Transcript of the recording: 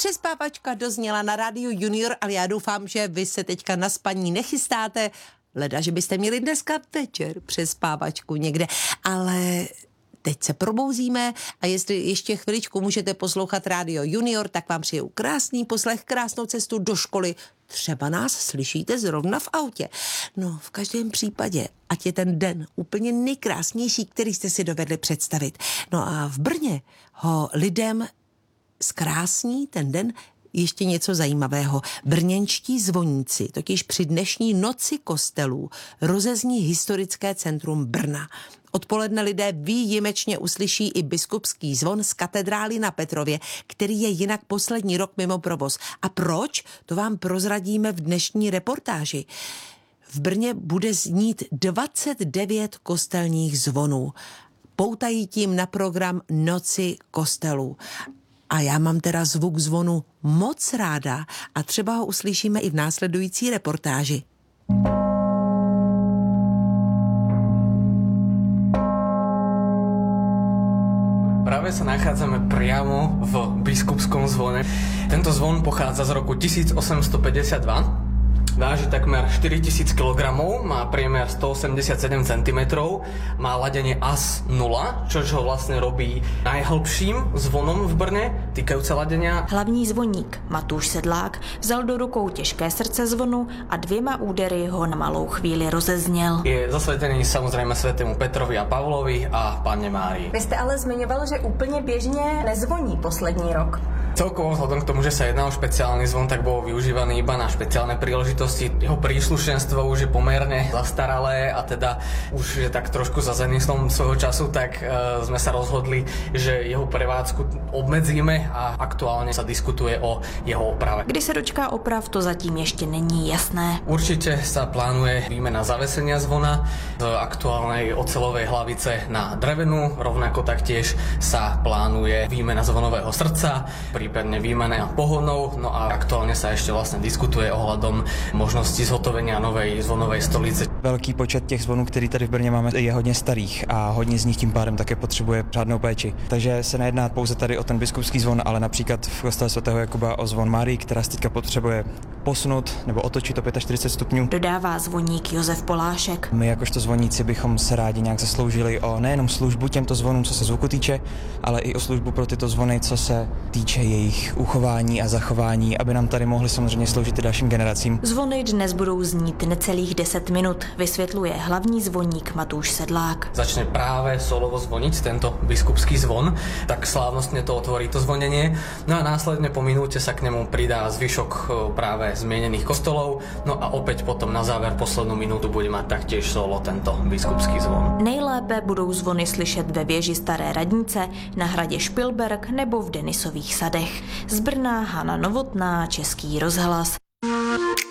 Přespávačka dozněla na rádiu Junior, ale já doufám, že vy se teďka na spaní nechystáte. Leda, že byste měli dneska večer přespávačku někde, ale teď se probouzíme a jestli ještě chviličku můžete poslouchat rádio Junior, tak vám přeju krásný poslech, krásnou cestu do školy. Třeba nás slyšíte zrovna v autě. No, v každém případě, ať je ten den úplně nejkrásnější, který jste si dovedli představit. No a v Brně ho lidem zkrásní ten den ještě něco zajímavého. Brněnští zvoníci totiž při dnešní noci kostelů rozezní historické centrum Brna. Odpoledne lidé výjimečně uslyší i biskupský zvon z katedrály na Petrově, který je jinak poslední rok mimo provoz. A proč? To vám prozradíme v dnešní reportáži. V Brně bude znít 29 kostelních zvonů. Poutají tím na program Noci kostelů. A já mám teda zvuk zvonu moc ráda a třeba ho uslyšíme i v následující reportáži. Práve sa nachádzame priamo v biskupskom zvone. Tento zvon pochádza z roku 1852. Váži takmer 4000 kg, má priemer 187 cm, má ladenie AS 0, čož ho vlastne robí najhlbším zvonom v Brne, týkajúce ladenia. Hlavní zvoník Matúš Sedlák vzal do rukou těžké srdce zvonu a 2 údery ho na malou chvíli rozezněl. Je zasvetený samozrejme svätému Petrovi a Pavlovi a Panne Márii. Vy jste ale zmiňoval, že úplně běžně nezvoní poslední rok. Celkovo vzhľadom k tomu, že sa jedná o špeciálny zvon, tak bol využívaný iba na špeciálne príležitosti. Jeho príslušenstvo už je pomerne zastaralé a teda už je tak trošku za zenislom svojho času, tak sme sa rozhodli, že jeho prevádzku obmedzíme a aktuálne sa diskutuje o jeho oprave. Kdy se dočká oprav, to zatím ještě není jasné. Určite sa plánuje výmena zavesenia zvona z aktuálnej oceľovej hlavice na drevenú, rovnako taktiež sa plánuje výmena zvonového srdca, prípadne výmena pohonov, no a aktuálne sa ešte vlastne diskutuje ohľadom možnosti zhotovenia novej zvonovej stolice. Velký počet těch zvonů, který tady v Brně máme, je hodně starých a hodně z nich tím pádem také potřebuje řádnou péči. Takže se nejedná pouze tady o ten biskupský zvon, ale například v kostele svatého Jakuba o zvon Márii, která se teďka potřebuje posunout nebo otočit o 45 stupňů. Dodává zvoník Josef Polášek. My jakožto zvoníci bychom se rádi nějak zasloužili o nejenom službu těmto zvonům, co se zvuku týče, ale i o službu pro tyto zvony, co se týče jejich uchování a zachování, aby nám tady mohli samozřejmě sloužit i dalším generacím. Zvony dnes budou znít necelých 10 minut, vysvětluje hlavní zvoník Matúš Sedlák. Začne práve solovo zvoniť tento biskupský zvon, tak slávnostne to otvorí to zvonenie. No a následne po minúte sa k nemu pridá zvyšok práve zmienených kostolov. No a opäť potom na záver poslednú minútu bude mať taktiež solo tento biskupský zvon. Nejlépe budou zvony slyšet ve věži Staré radnice, na hradě Špilberk nebo v Denisových sadech. Z Brna Hana Novotná, Český rozhlas.